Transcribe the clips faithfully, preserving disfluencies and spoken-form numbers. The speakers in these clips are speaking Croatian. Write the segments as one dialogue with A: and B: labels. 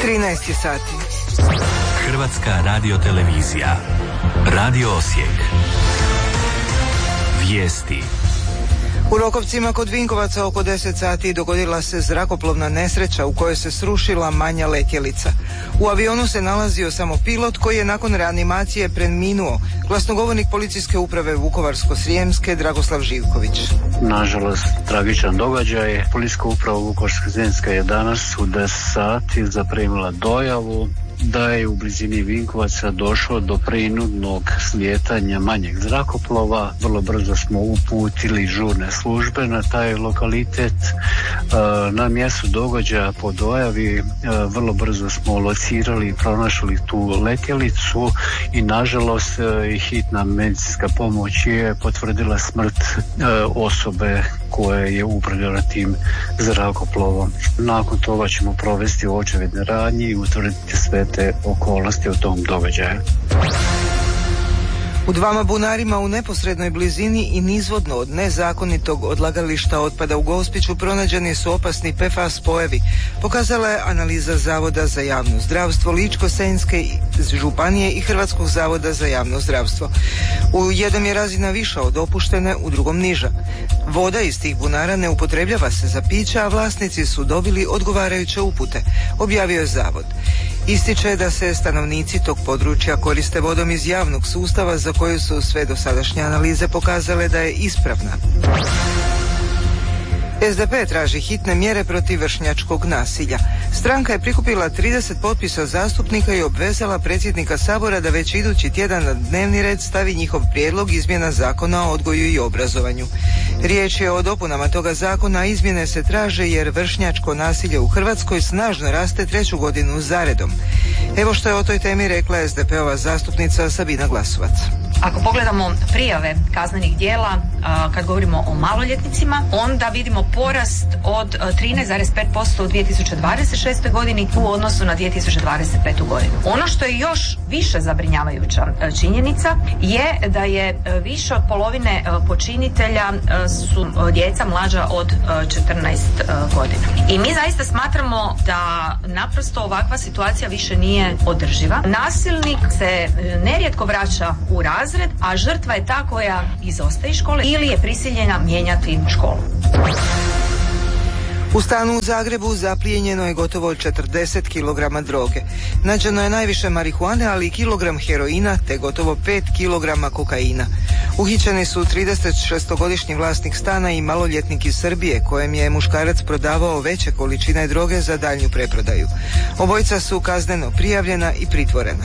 A: trinaest je sati.
B: Hrvatska radiotelevizija. Radio Osijek. Vijesti.
A: U Rokovcima kod Vinkovaca oko deset sati dogodila se zrakoplovna nesreća u kojoj se srušila manja letjelica. U avionu se nalazio samo pilot koji je nakon reanimacije preminuo. Glasnogovornik policijske uprave Vukovarsko-srijemske Dragoslav Živković.
C: Nažalost, tragičan događaj. Policijska uprava Vukovarsko-srijemska je danas u deset sati zaprimila dojavu da je u blizini Vinkovaca došlo do prinudnog slijetanja manjeg zrakoplova. Vrlo brzo smo uputili žurne službe na taj lokalitet. Na mjestu događaja po dojavi vrlo brzo smo locirali i pronašli tu letjelicu i nažalost hitna medicinska pomoć je potvrdila smrt osobe koja je upravljala tim zrakoplovom. Nakon toga ćemo provesti očevidne radnje i utvrditi sve te okolnosti u tom događaju.
A: U dvama bunarima u neposrednoj blizini i nizvodno od nezakonitog odlagališta otpada u Gospiću pronađeni su opasni P F A S spojevi, pokazala je analiza Zavoda za javno zdravstvo Ličko-senjske županije i Hrvatskog zavoda za javno zdravstvo. U jednom je razina viša od dopuštene, u drugom niža. Voda iz tih bunara ne upotrebljava se za piće, a vlasnici su dobili odgovarajuće upute, objavio je Zavod. Ističe da se stanovnici tog područja koriste vodom iz javnog sustava za koju su sve dosadašnje analize pokazale da je ispravna. S D P traži hitne mjere protiv vršnjačkog nasilja. Stranka je prikupila trideset potpisa zastupnika i obvezala predsjednika Sabora da već idući tjedan na dnevni red stavi njihov prijedlog izmjena Zakona o odgoju i obrazovanju. Riječ je o dopunama toga zakona, a izmjene se traže jer vršnjačko nasilje u Hrvatskoj snažno raste treću godinu zaredom. Evo što je o toj temi rekla S D P-ova zastupnica Sabina Glasovac.
D: Ako pogledamo prijave kaznenih djela, kad govorimo o maloljetnicima, onda vidimo porast od trinaest zarez pet posto u dvije tisuće dvadeset šestoj godini u odnosu na dvije tisuće dvadeset petu godinu. Ono što je još više zabrinjavajuća činjenica je da je više od polovine počinitelja su djeca mlađa od četrnaest godina. I mi zaista smatramo da naprosto ovakva situacija više nije održiva. Nasilnik se nerijetko vraća u razred, a žrtva je ta koja izostaje iz škole ili je prisiljena mijenjati školu.
A: U stanu u Zagrebu zaplijenjeno je gotovo četrdeset kilograma droge. Nađeno je najviše marihuane, ali i kilogram heroina te gotovo pet kilograma kokaina. Uhićeni su tridesetšestogodišnji vlasnik stana i maloljetnik iz Srbije kojem je muškarac prodavao veće količine droge za daljnju preprodaju. Obojica su kazneno prijavljena i pritvorena.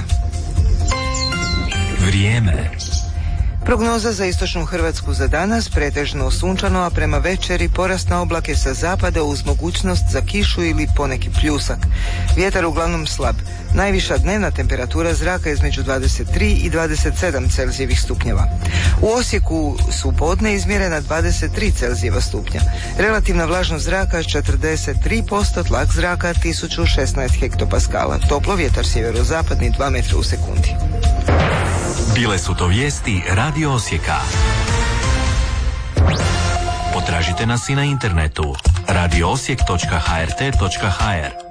B: Vrijeme.
A: Prognoza za istočnu Hrvatsku za danas pretežno sunčano, a prema večeri porast na oblake sa zapada uz mogućnost za kišu ili poneki pljusak. Vjetar uglavnom slab. Najviša dnevna temperatura zraka između dvadeset tri i dvadeset sedam Celzijevih stupnjeva. U Osijeku su podne izmjerena dvadeset tri Celzijeva stupnja. Relativna vlažnost zraka četrdeset tri posto, tlak zraka tisuću šesnaest hektopaskala. Toplo, vjetar sjeverozapadni dva metra u sekundi.
B: Bile su to vijesti Radio Osijeka. Potražite nas i na internetu radio osijek točka h r t točka h r.